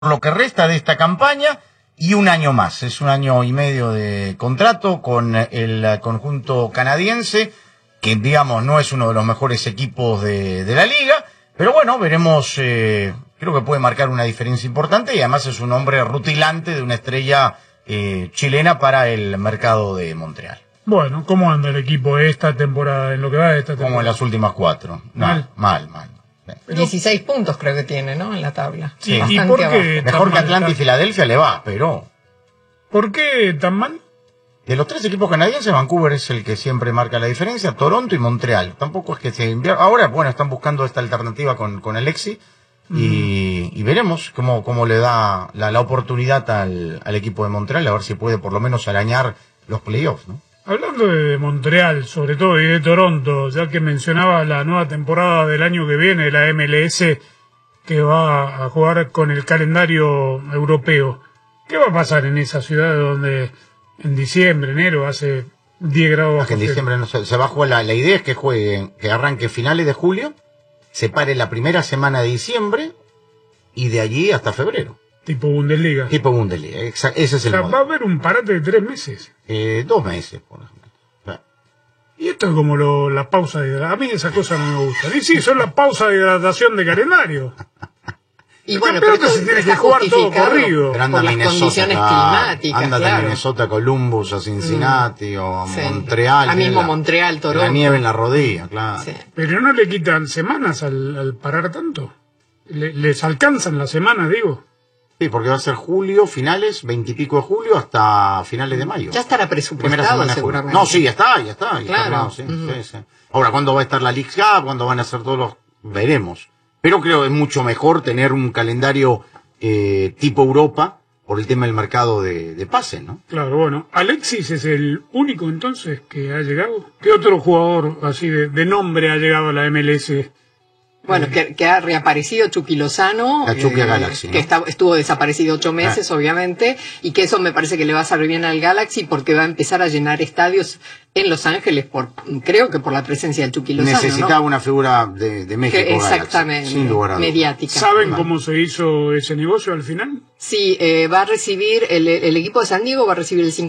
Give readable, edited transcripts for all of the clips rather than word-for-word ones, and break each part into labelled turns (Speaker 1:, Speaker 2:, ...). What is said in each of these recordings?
Speaker 1: lo que resta de esta campaña y un año más. Es un año y medio de contrato con el conjunto canadiense, que digamos no es uno de los mejores equipos de la liga, pero bueno, veremos, creo que puede marcar una diferencia importante y además es un hombre rutilante de una estrella chilena para el mercado de Montreal.
Speaker 2: Bueno, ¿cómo anda el equipo esta temporada, en lo que va de esta temporada?
Speaker 1: Como en las últimas 4. No, mal.
Speaker 3: 16 puntos creo que tiene, ¿no? En la tabla.
Speaker 2: Sí, ¿y por qué?
Speaker 1: Mejor que Atlanta y Filadelfia le va, pero...
Speaker 2: ¿Por qué tan mal?
Speaker 1: De los 3 equipos canadienses, Vancouver es el que siempre marca la diferencia, Toronto y Montreal. Tampoco es que se invierta. Ahora, bueno, están buscando esta alternativa con Alexis y veremos cómo le da la oportunidad al equipo de Montreal, a ver si puede por lo menos arañar los playoffs, ¿no?
Speaker 2: Hablando de Montreal, sobre todo, y de Toronto, ya que mencionaba la nueva temporada del año que viene, la MLS, que va a jugar con el calendario europeo, ¿qué va a pasar en esa ciudad donde en diciembre, enero, hace 10 grados bajo
Speaker 1: cero? En diciembre no se va a jugar, la idea es que arranque finales de julio, se pare la primera semana de diciembre y de allí hasta febrero.
Speaker 2: Tipo Bundesliga.
Speaker 1: Ese es el modo.
Speaker 2: Va a haber un parate de 3 meses.
Speaker 1: 2 meses, por ejemplo.
Speaker 2: Y esto es como la pausa de hidratación. A mí esas cosas no me gustan. Y sí, son la pausa de hidratación de calendario.
Speaker 3: Y bueno, pero
Speaker 2: se tiene que jugar todo corrido.
Speaker 1: Pero anda
Speaker 3: por las condiciones climáticas,
Speaker 1: anda
Speaker 3: claro.
Speaker 1: de Minnesota a Columbus, a Cincinnati o a Montreal.
Speaker 3: A mismo Montreal, Toronto.
Speaker 1: La nieve en la rodilla, claro.
Speaker 3: Sí.
Speaker 2: Pero no le quitan semanas al parar tanto. Les alcanzan las semanas, digo.
Speaker 1: Sí, porque va a ser julio, finales, 20 y pico de julio hasta finales de mayo.
Speaker 3: Ya estará presupuestado seguramente.
Speaker 1: No, sí, ya está.
Speaker 3: Claro.
Speaker 1: Sí. Ahora, ¿cuándo va a estar la Leagues Cup? ¿Cuándo van a ser todos los...? Veremos. Pero creo que es mucho mejor tener un calendario tipo Europa por el tema del mercado de pases, ¿no?
Speaker 2: Claro, bueno. Alexis es el único entonces que ha llegado. ¿Qué otro jugador así de nombre ha llegado a la MLS?
Speaker 3: Bueno, que ha reaparecido Chucky Lozano,
Speaker 1: Galaxy, ¿no?
Speaker 3: que estuvo desaparecido 8 meses, obviamente, y que eso me parece que le va a servir bien al Galaxy porque va a empezar a llenar estadios en Los Ángeles, creo que por la presencia del Chucky Lozano.
Speaker 1: Necesitaba, ¿no?, una figura de México.
Speaker 3: Exactamente,
Speaker 1: Galaxy, sin lugar a dudas.
Speaker 3: mediática.
Speaker 2: ¿Saben cómo se hizo ese negocio al final?
Speaker 3: Sí, va a recibir, el equipo de San Diego va a recibir el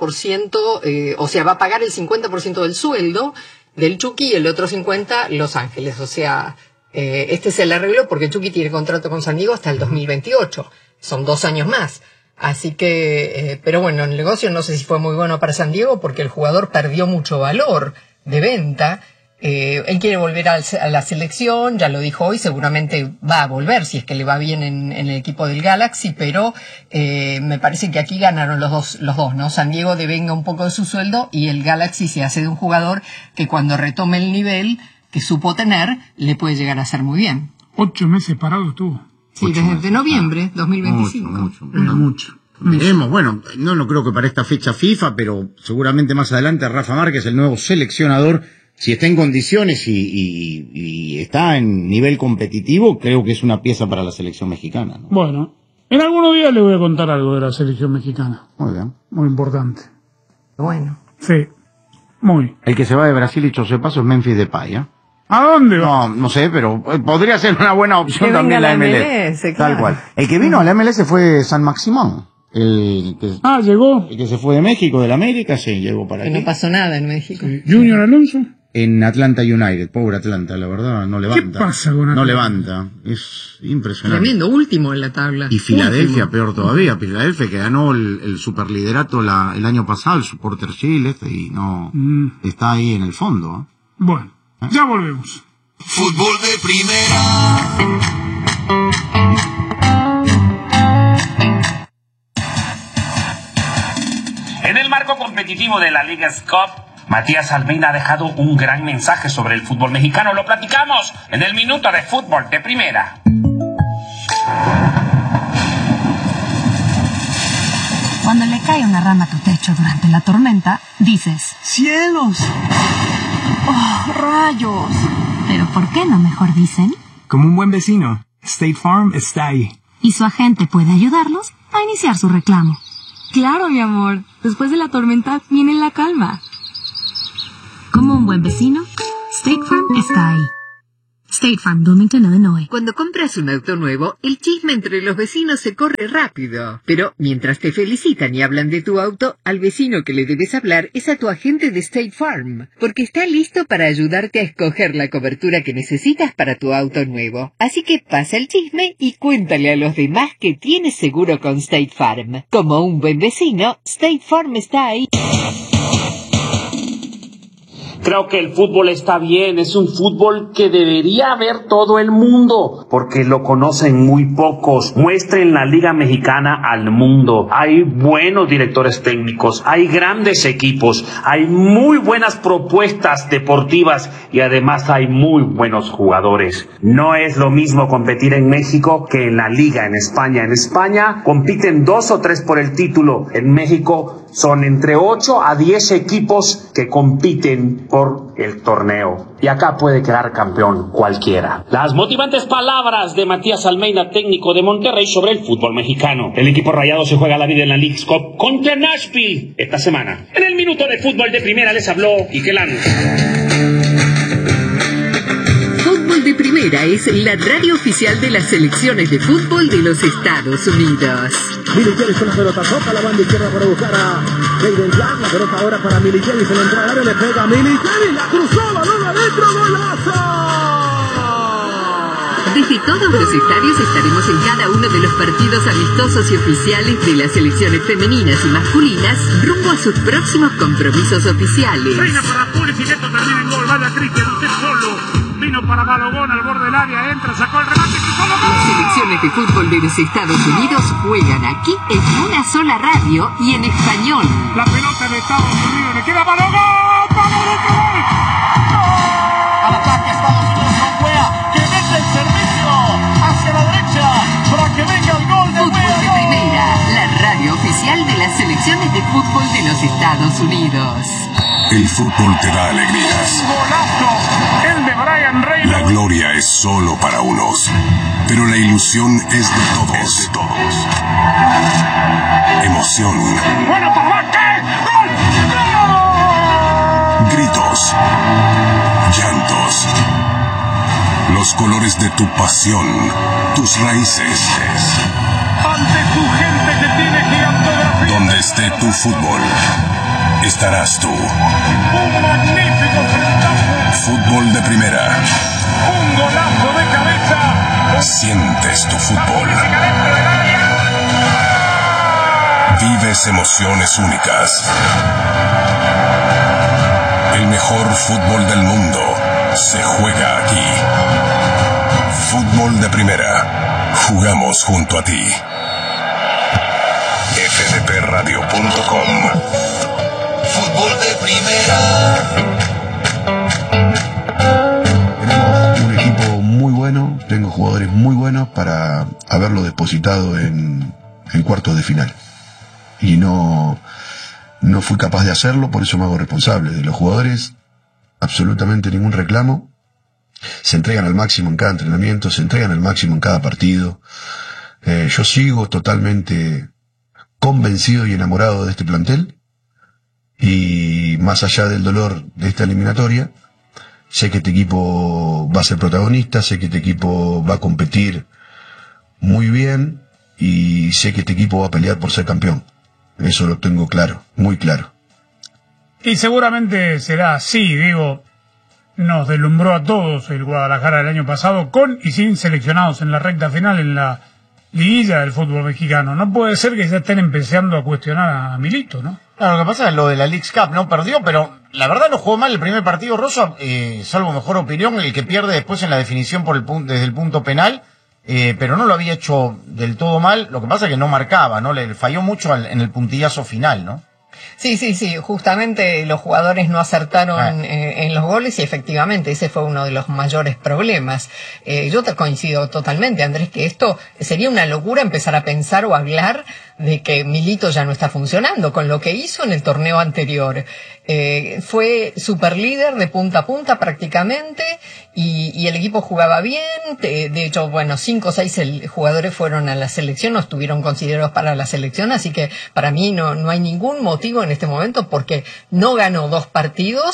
Speaker 3: 50%, o sea, va a pagar el 50% del sueldo del Chucky y el otro 50% Los Ángeles, o sea... este es el arreglo porque Chucky tiene contrato con San Diego hasta el 2028. Son 2 años más. Así que, pero bueno, el negocio no sé si fue muy bueno para San Diego porque el jugador perdió mucho valor de venta. Él quiere volver a la selección, ya lo dijo hoy, seguramente va a volver si es que le va bien en el equipo del Galaxy, pero me parece que aquí ganaron los dos, ¿no? San Diego devenga un poco de su sueldo y el Galaxy se hace de un jugador que cuando retome el nivel que supo tener, le puede llegar a hacer muy bien.
Speaker 2: 8 meses parado estuvo.
Speaker 3: Sí, desde noviembre 2025.
Speaker 1: Mucho. Veremos, bueno, no creo que para esta fecha FIFA, pero seguramente más adelante Rafa Márquez, el nuevo seleccionador, si está en condiciones y está en nivel competitivo, creo que es una pieza para la selección mexicana, ¿no?
Speaker 2: Bueno, en algunos días le voy a contar algo de la selección mexicana.
Speaker 1: Muy bien.
Speaker 2: Muy importante.
Speaker 3: Bueno.
Speaker 2: Sí, muy.
Speaker 1: El que se va de Brasil, dicho sea paso, es Memphis Depay, ¿eh?
Speaker 2: ¿A dónde va?
Speaker 1: No sé, pero podría ser una buena opción también la MLS.
Speaker 3: Claro.
Speaker 1: Tal cual. El que vino a la MLS fue San Maximón.
Speaker 2: Llegó.
Speaker 1: El que se fue de México, del América, sí, llegó para
Speaker 3: que
Speaker 1: aquí.
Speaker 3: No pasó nada en México.
Speaker 2: Sí. Junior Alonso.
Speaker 1: En Atlanta United, pobre Atlanta, la verdad, no levanta.
Speaker 2: ¿Qué pasa con Atlanta?
Speaker 1: No levanta, es impresionante.
Speaker 3: Tremendo, último en la tabla.
Speaker 1: Y Filadelfia, peor todavía. Filadelfia que ganó el superliderato el año pasado, el Supporter Shield, y no está ahí en el fondo.
Speaker 2: Bueno, ya volvemos.
Speaker 4: Fútbol de primera.
Speaker 5: En el marco competitivo de la Leagues Cup, Matías Almeida ha dejado un gran mensaje sobre el fútbol mexicano. Lo platicamos en el Minuto de Fútbol de Primera.
Speaker 6: Cuando le cae una rama a tu techo durante la tormenta, dices:
Speaker 7: ¡Cielos!
Speaker 6: ¡Oh, rayos! ¿Pero por qué no mejor dicen?
Speaker 7: Como un buen vecino, State Farm está ahí.
Speaker 6: Y su agente puede ayudarlos a iniciar su reclamo. Claro, mi amor. Después de la tormenta viene la calma. Como un buen vecino, State Farm está ahí. State Farm, Bloomington, Illinois.
Speaker 8: Cuando compras un auto nuevo, el chisme entre los vecinos se corre rápido. Pero mientras te felicitan y hablan de tu auto, al vecino que le debes hablar es a tu agente de State Farm, porque está listo para ayudarte a escoger la cobertura que necesitas para tu auto nuevo. Así que pasa el chisme y cuéntale a los demás que tienes seguro con State Farm. Como un buen vecino, State Farm está ahí.
Speaker 5: Creo que el fútbol está bien, es un fútbol que debería ver todo el mundo, porque lo conocen muy pocos. Muestren la Liga Mexicana al mundo. Hay buenos directores técnicos, hay grandes equipos, hay muy buenas propuestas deportivas y además hay muy buenos jugadores. No es lo mismo competir en México que en la Liga en España. En España compiten 2 o 3 por el título. En México son entre 8 a 10 equipos que compiten por el torneo. Y acá puede quedar campeón cualquiera. Las motivantes palabras de Matías Almeida, técnico de Monterrey, sobre el fútbol mexicano. El equipo rayado se juega la vida en la Leagues Cup contra Nashville esta semana. En el minuto de fútbol de primera les habló Iquelán.
Speaker 8: Fútbol de Primera es la radio oficial de las selecciones de fútbol de los Estados Unidos.
Speaker 9: Milichelis con la pelota, toca la banda izquierda para buscar a Jayden Young. La pelota ahora para Milichelis, en la entrada al área le pega a Milichelis, la cruzó, balón adentro, golazo.
Speaker 8: Desde todos los estadios estaremos en cada uno de los partidos amistosos y oficiales de las selecciones femeninas y masculinas rumbo a sus próximos compromisos oficiales.
Speaker 2: Reina para Pulis y Neto termina en gol, vaya Cristian, usted solo. Vino para Balogón al borde del área, entra, sacó el remate y solo gol.
Speaker 8: Las selecciones de fútbol de los Estados Unidos juegan aquí en una sola radio y en español.
Speaker 2: La pelota de Estados Unidos, le queda Balogón, ¡vamos, gol!
Speaker 10: Al ataque Estados Unidos con Wea, que mete el servicio hacia la derecha para que venga el gol de
Speaker 8: Fútbol
Speaker 10: Wea.
Speaker 8: de Primera, la radio oficial de las selecciones de fútbol de los Estados Unidos.
Speaker 11: El fútbol te da alegrías.
Speaker 2: Golazo, el de Brian Reynolds.
Speaker 11: La gloria es solo para unos, pero la ilusión es de todos. Emoción.
Speaker 2: Bueno, Torraque, gol,
Speaker 11: gol. Gritos. Llantos. Los colores de tu pasión, tus raíces.
Speaker 2: ante tu gente que tiene gigantografía.
Speaker 11: Donde esté tu fútbol, estarás tú.
Speaker 2: Un magnífico frentazo.
Speaker 11: Fútbol de Primera.
Speaker 2: Un golazo de cabeza.
Speaker 11: Sientes tu fútbol. Vives emociones únicas. El mejor fútbol del mundo se juega aquí. Fútbol de Primera. Jugamos junto a ti. fdpradio.com.
Speaker 4: Fútbol de Primera.
Speaker 12: Tenemos un equipo muy bueno, tengo jugadores muy buenos para haberlo depositado en cuartos de final. Y no fui capaz de hacerlo, por eso me hago responsable. De los jugadores, absolutamente ningún reclamo. Se entregan al máximo en cada entrenamiento, se entregan al máximo en cada partido. Yo sigo totalmente convencido y enamorado de este plantel. Y más allá del dolor de esta eliminatoria, sé que este equipo va a ser protagonista, sé que este equipo va a competir muy bien y sé que este equipo va a pelear por ser campeón. Eso lo tengo claro, muy claro.
Speaker 2: Y seguramente será así, digo, nos deslumbró a todos el Guadalajara del año pasado, con y sin seleccionados en la recta final en la liguilla del fútbol mexicano. No puede ser que ya estén empezando a cuestionar a Milito, ¿no?
Speaker 1: Claro, lo que pasa es lo de la Leagues Cup, ¿no? Perdió, pero la verdad no jugó mal el primer partido Rosa, salvo mejor opinión, el que pierde después en la definición por desde el punto penal, pero no lo había hecho del todo mal. Lo que pasa es que no marcaba, ¿no? Le falló mucho en el puntillazo final, ¿no?
Speaker 3: Sí, justamente los jugadores no acertaron en los goles y efectivamente ese fue uno de los mayores problemas. Yo te coincido totalmente, Andrés, que esto sería una locura empezar a pensar o hablar de que Milito ya no está funcionando con lo que hizo en el torneo anterior. Fue superlíder de punta a punta prácticamente y el equipo jugaba bien. De hecho, 5 o 6 jugadores fueron a la selección, no estuvieron considerados para la selección, así que para mí no hay ningún motivo en este momento porque no ganó 2 partidos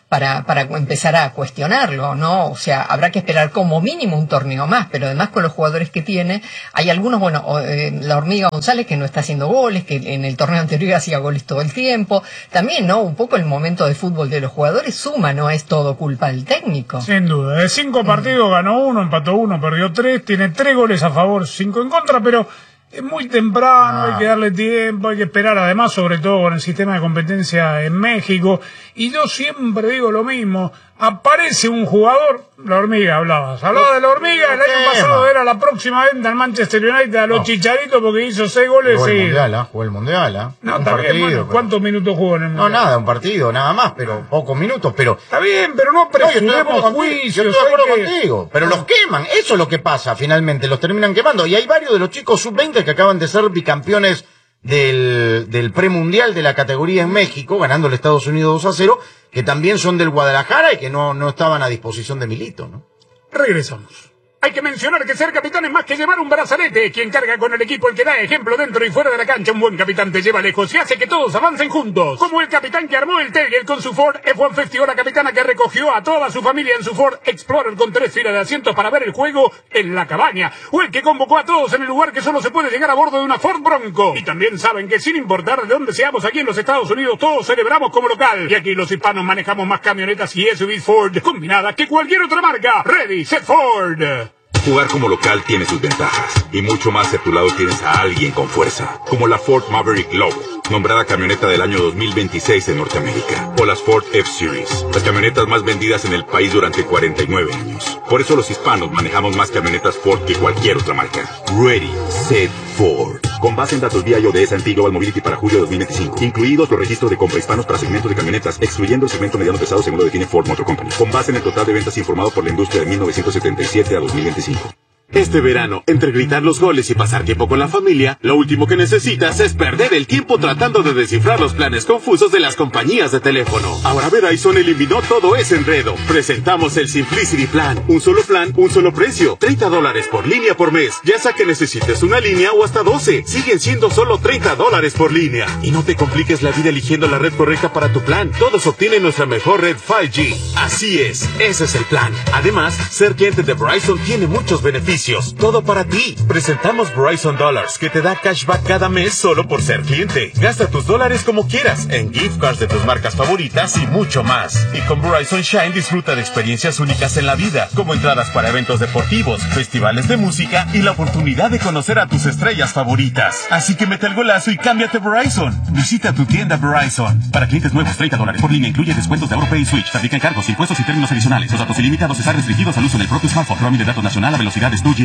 Speaker 3: para empezar a cuestionarlo, ¿no? O sea, habrá que esperar como mínimo un torneo más, pero además con los jugadores que tiene, hay algunos, bueno, la Hormiga González que no está haciendo goles, que en el torneo anterior hacía goles todo el tiempo, también, ¿no? Un poco el momento de fútbol de los jugadores suma, no es todo culpa del técnico.
Speaker 2: Sin duda, de 5 partidos ganó 1, empató 1, perdió 3, tiene 3 goles a favor, 5 en contra, pero es muy temprano, hay que darle tiempo, hay que esperar, además, sobre todo con el sistema de competencia en México. Y yo siempre digo lo mismo, aparece un jugador, la Hormiga hablaba de la Hormiga, el año pasado era la próxima venta al Manchester United a los Chicharitos porque hizo 6 goles.
Speaker 1: Jugó el Mundial,
Speaker 2: No, está bien, bueno, ¿cuántos minutos jugó en el Mundial?
Speaker 1: No, nada, un partido, nada más, pero pocos minutos, pero...
Speaker 2: Está bien, pero no presentemos juicios.
Speaker 1: Yo estoy de acuerdo contigo, pero los queman, eso es lo que pasa finalmente, los terminan quemando. Y hay varios de los chicos sub-20 que acaban de ser bicampeones del premundial de la categoría en México, ganando el Estados Unidos 2-0, que también son del Guadalajara y que no estaban a disposición de Milito, ¿no?
Speaker 2: Regresamos. Hay que mencionar que ser capitán es más que llevar un brazalete. Quien carga con el equipo, el que da ejemplo dentro y fuera de la cancha. Un buen capitán te lleva lejos y hace que todos avancen juntos. Como el capitán que armó el Tegel con su Ford F-150 o la capitana que recogió a toda su familia en su Ford Explorer con 3 filas de asientos para ver el juego en la cabaña. O el que convocó a todos en el lugar que solo se puede llegar a bordo de una Ford Bronco. Y también saben que sin importar de dónde seamos aquí en los Estados Unidos, todos celebramos como local. Y aquí los hispanos manejamos más camionetas y SUV Ford combinadas que cualquier otra marca. Ready, set Ford.
Speaker 13: Jugar como local tiene sus ventajas, y mucho más si a tu lado tienes a alguien con fuerza, como la Ford Maverick Lobo, nombrada camioneta del año 2026 en Norteamérica, o las Ford F-Series, las camionetas más vendidas en el país durante 49 años. Por eso los hispanos manejamos más camionetas Ford que cualquier otra marca. Ready, set Ford. Con base en datos vía iOS and Global Mobility para julio de 2025, incluidos los registros de compra hispanos para segmentos de camionetas, excluyendo el segmento mediano pesado según lo define Ford Motor Company, con base en el total de ventas informado por la industria de 1977 a 2025.
Speaker 14: Este verano, entre gritar los goles y pasar tiempo con la familia, lo último que necesitas es perder el tiempo tratando de descifrar los planes confusos de las compañías de teléfono. Ahora Verizon eliminó todo ese enredo. Presentamos el Simplicity Plan. Un solo plan, un solo precio. $30 por línea por mes. Ya sea que necesites una línea o hasta 12. Siguen siendo solo $30 por línea. Y no te compliques la vida eligiendo la red correcta para tu plan. Todos obtienen nuestra mejor red 5G. Así es, ese es el plan. Además, ser cliente de Verizon tiene muchos beneficios. Todo para ti. Presentamos Verizon Dollars, que te da cashback cada mes solo por ser cliente. Gasta tus dólares como quieras, en gift cards de tus marcas favoritas y mucho más. Y con Verizon Shine disfruta de experiencias únicas en la vida, como entradas para eventos deportivos, festivales de música y la oportunidad de conocer a tus estrellas favoritas. Así que mete el golazo y cámbiate a Verizon. Visita tu tienda Verizon. Para clientes nuevos, $30 por línea incluye descuentos de AuroPay y Switch. Se aplican cargos, impuestos y términos adicionales. Los datos ilimitados están restringidos al uso del propio smartphone. Roaming de datos nacional a velocidades 2G.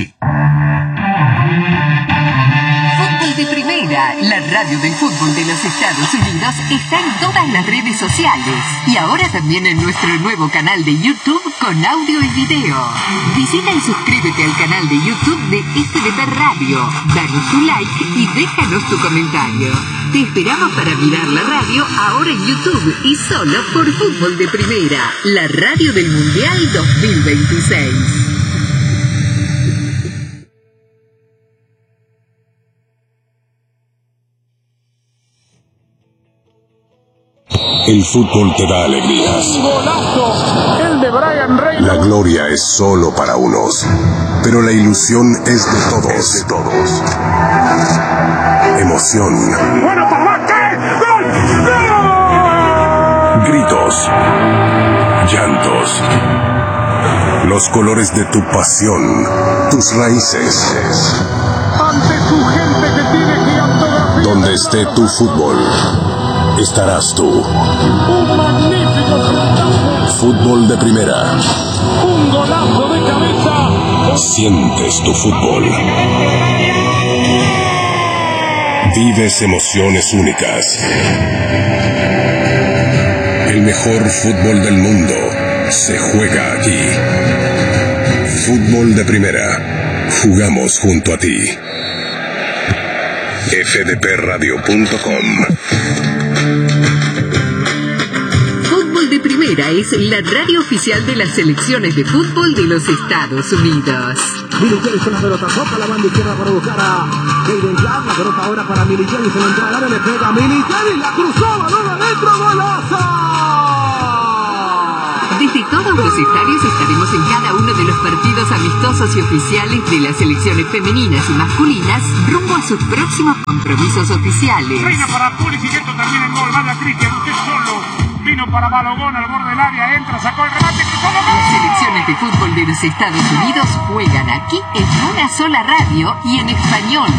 Speaker 8: Fútbol de Primera, la radio del fútbol de los Estados Unidos, está en todas las redes sociales y ahora también en nuestro nuevo canal de YouTube con audio y video. Visita y suscríbete al canal de YouTube de FDP Radio, danos tu like y déjanos tu comentario. Te esperamos para mirar la radio ahora en YouTube y solo por Fútbol de Primera, la radio del Mundial 2026.
Speaker 11: El fútbol te da alegrías.
Speaker 2: El de Brian Reynolds.
Speaker 11: La gloria es solo para unos, pero la ilusión es de todos. Emoción.
Speaker 2: ¡Bueno, papá! ¿Qué? ¡Gol! ¡Gol!
Speaker 11: Gritos. Llantos. Los colores de tu pasión. Tus raíces.
Speaker 2: Ante tu gente que tiene gigantografía.
Speaker 11: Donde esté tu fútbol, estarás tú.
Speaker 2: Un magnífico espectáculo.
Speaker 11: Fútbol de Primera.
Speaker 2: Un golazo de cabeza.
Speaker 11: Sientes tu fútbol. Vives emociones únicas. El mejor fútbol del mundo se juega aquí. Fútbol de Primera. Jugamos junto a ti. fdpradio.com.
Speaker 8: Fútbol de Primera es la radio oficial de las selecciones de fútbol de los Estados Unidos.
Speaker 9: Militares con la pelota, toca la banda izquierda para buscar a Hayden Young, la pelota ahora para Militares, se la entra al área, le pega a Militares, la cruzó, balón adentro, golazo.
Speaker 8: Desde todos los estadios estaremos en cada uno de los partidos amistosos y oficiales de las selecciones femeninas y masculinas rumbo a sus próximos compromisos oficiales.
Speaker 2: Reina para Pulisic, esto termina en gol. Vaya Cristian, usted solo. Vino para Balogón al borde del área, entra, sacó el remate, cruzó la gol.
Speaker 8: Las selecciones de fútbol de los Estados Unidos juegan aquí en una sola radio y en español.